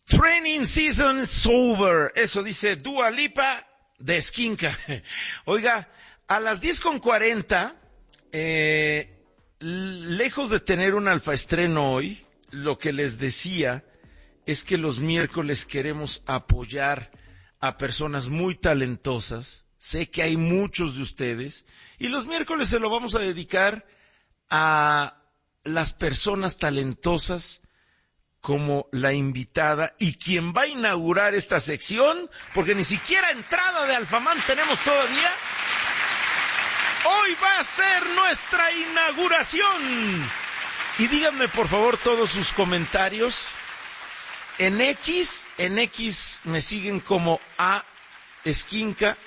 Training season is over. Eso dice Dua Lipa de Esquinca. Oiga, a las 10:40, lejos de tener un alfaestreno hoy, lo que les decía es que los miércoles queremos apoyar a personas muy talentosas. Sé que hay muchos de ustedes y los miércoles se lo vamos a dedicar a las personas talentosas como la invitada y quien va a inaugurar esta sección, porque ni siquiera entrada de Alfamán tenemos todavía. Hoy va a ser nuestra inauguración. Y díganme por favor todos sus comentarios. En X me siguen como A Esquinca.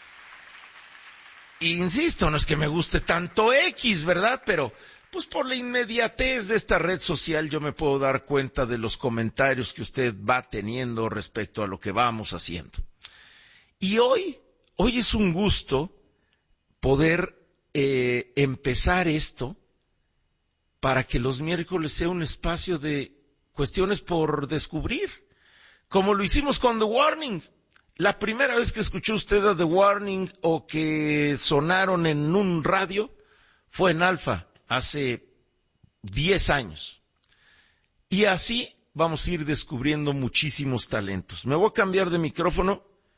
Y insisto, no es que me guste tanto X, ¿verdad? Pero pues por la inmediatez de esta red social yo me puedo dar cuenta de los comentarios que usted va teniendo respecto a lo que vamos haciendo. Y hoy es un gusto poder empezar esto para que los miércoles sea un espacio de cuestiones por descubrir, como lo hicimos con The Warning. La primera vez que escuchó usted a The Warning o que sonaron en un radio fue en Alfa, hace 10 años. Y así vamos a ir descubriendo muchísimos talentos. Me voy a cambiar de micrófono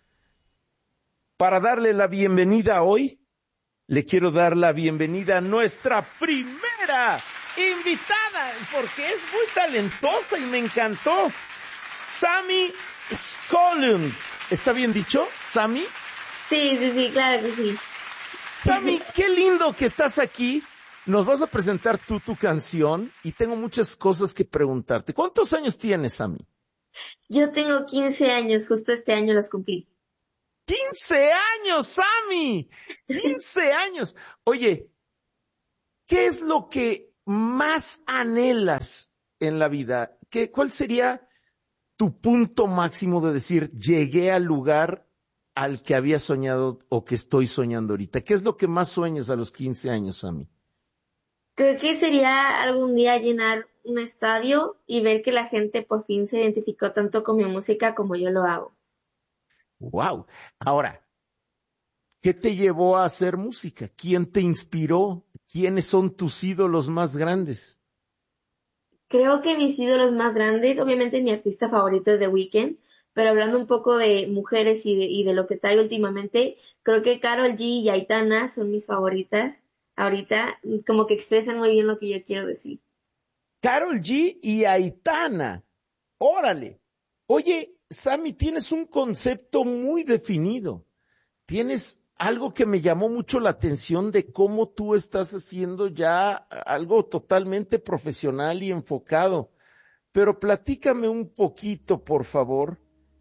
para darle la bienvenida hoy. Le quiero dar la bienvenida a nuestra primera invitada, porque es muy talentosa y me encantó. Sammy Scollins. ¿Está bien dicho, Sammy? Sí, claro que sí. Sammy, qué lindo que estás aquí. Nos vas a presentar tú tu canción y tengo muchas cosas que preguntarte. ¿Cuántos años tienes, Sammy? Yo tengo 15 años, justo este año los cumplí. ¡15 años, Sammy! ¡15 años! Oye, ¿qué es lo que más anhelas en la vida? ¿Cuál sería tu punto máximo de decir, llegué al lugar al que había soñado o que estoy soñando ahorita? ¿Qué es lo que más sueñas a los 15 años, Sammy? Creo que sería algún día llenar un estadio y ver que la gente por fin se identificó tanto con mi música como yo lo hago. ¡Wow! Ahora, ¿qué te llevó a hacer música? ¿Quién te inspiró? ¿Quiénes son tus ídolos más grandes? Creo que mis ídolos más grandes, obviamente mi artista favorito es The Weeknd, pero hablando un poco de mujeres y de lo que trae últimamente, creo que Karol G y Aitana son mis favoritas. Ahorita como que expresan muy bien lo que yo quiero decir. Karol G y Aitana. ¡Órale! Oye, Sammy, tienes un concepto muy definido. Tienes algo que me llamó mucho la atención de cómo tú estás haciendo ya algo totalmente profesional y enfocado. Pero platícame un poquito, por favor,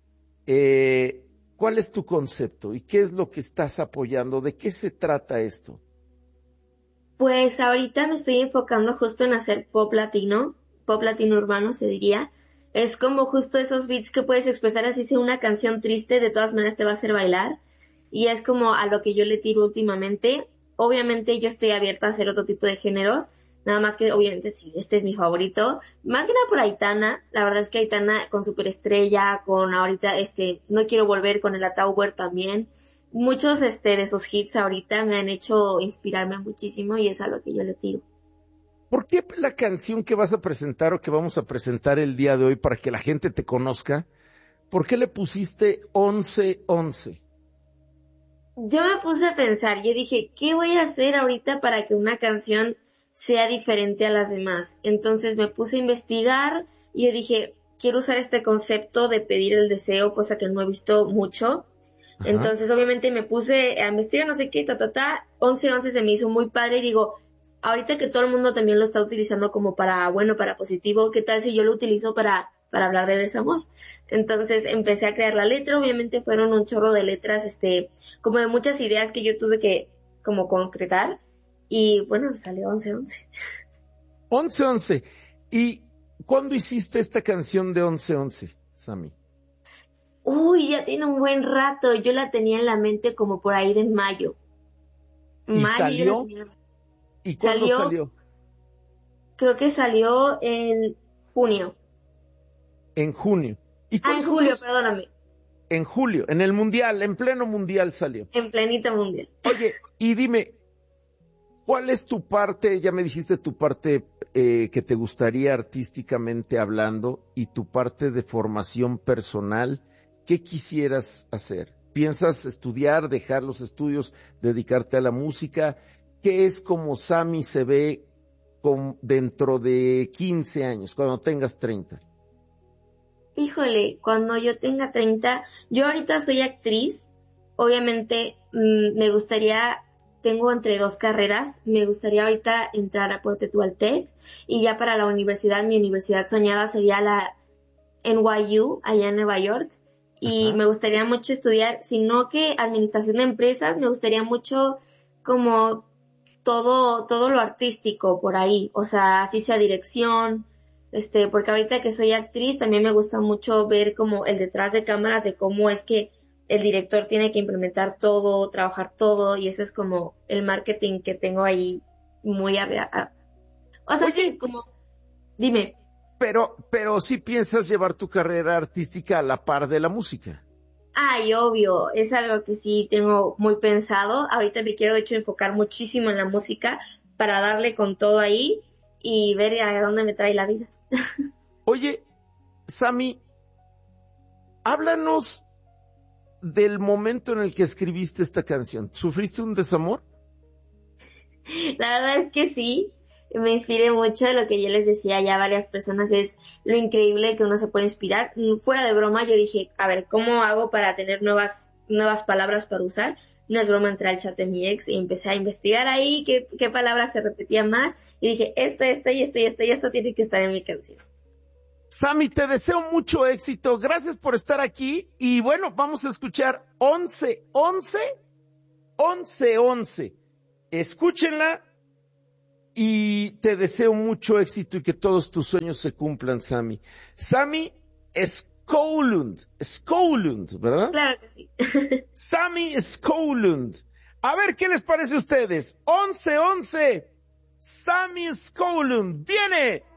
¿cuál es tu concepto y qué es lo que estás apoyando? ¿De qué se trata esto? Pues ahorita me estoy enfocando justo en hacer pop latino urbano se diría. Es como justo esos beats que puedes expresar así sea una canción triste, de todas maneras te va a hacer bailar. Y es como a lo que yo le tiro últimamente. Obviamente yo estoy abierta a hacer otro tipo de géneros, nada más que obviamente sí, este es mi favorito. Más que nada por Aitana, la verdad es que Aitana con Superestrella, con ahorita No Quiero Volver, con el Tower también. Muchos de esos hits ahorita me han hecho inspirarme muchísimo y es a lo que yo le tiro. ¿Por qué la canción que vas a presentar o que vamos a presentar el día de hoy para que la gente te conozca, por qué le pusiste 11-11? Yo me puse a pensar, yo dije, ¿qué voy a hacer ahorita para que una canción sea diferente a las demás? Entonces me puse a investigar y yo dije, quiero usar este concepto de pedir el deseo, cosa que no he visto mucho. Ajá. Entonces obviamente me puse a investigar no sé qué, 11-11 se me hizo muy padre y digo, ahorita que todo el mundo también lo está utilizando como para bueno, para positivo, ¿qué tal si yo lo utilizo para hablar de desamor? Entonces empecé a crear la letra, obviamente fueron un chorro de letras, como de muchas ideas que yo tuve que como concretar y bueno, salió 11-11. 11-11. ¿Y cuándo hiciste esta canción de 11-11, Sammy? Uy, ya tiene un buen rato, yo la tenía en la mente como por ahí de mayo. ¿Y salió? ¿Y cuándo salió? Creo que salió en junio. En junio. ¿Y En julio, perdóname. En julio, en el mundial, en pleno mundial salió. En plenito mundial. Oye, y dime, ¿cuál es tu parte? Ya me dijiste tu parte que te gustaría artísticamente hablando y tu parte de formación personal. ¿Qué quisieras hacer? ¿Piensas estudiar, dejar los estudios, dedicarte a la música? ¿Qué es como Sammy se ve dentro de 15 años, cuando tengas 30? Híjole, cuando yo tenga 30, yo ahorita soy actriz, obviamente me gustaría, tengo entre dos carreras, me gustaría ahorita entrar a Ponte tú al TEC y ya para la universidad, mi universidad soñada sería la NYU, allá en Nueva York, y Ajá. me gustaría mucho estudiar, sino que administración de empresas, me gustaría mucho como todo lo artístico por ahí, o sea, así sea dirección, porque ahorita que soy actriz también me gusta mucho ver como el detrás de cámaras de cómo es que el director tiene que implementar todo, trabajar todo, y eso es como el marketing que tengo ahí muy o sea, Oye, sí, como, dime. pero sí piensas llevar tu carrera artística a la par de la música. Ay, obvio, es algo que sí tengo muy pensado. Ahorita me quiero de hecho enfocar muchísimo en la música para darle con todo ahí y ver a dónde me trae la vida. Oye, Sammy, háblanos del momento en el que escribiste esta canción. ¿Sufriste un desamor? La verdad es que sí, me inspiré mucho de lo que yo les decía ya a varias personas, es lo increíble que uno se puede inspirar. Fuera de broma, yo dije, a ver, ¿cómo hago para tener nuevas palabras para usar? No es broma, entré al chat de mi ex y empecé a investigar ahí qué palabras se repetían más y dije, esto tiene que estar en mi canción. Sammy, te deseo mucho éxito. Gracias por estar aquí. Y bueno, vamos a escuchar 11-11. Escúchenla y te deseo mucho éxito y que todos tus sueños se cumplan, Sammy. Sammy Skolund, ¿verdad? Claro que sí. Sammy Skolund. A ver, ¿qué les parece a ustedes? 11-11. Sammy Skolund. ¡Viene!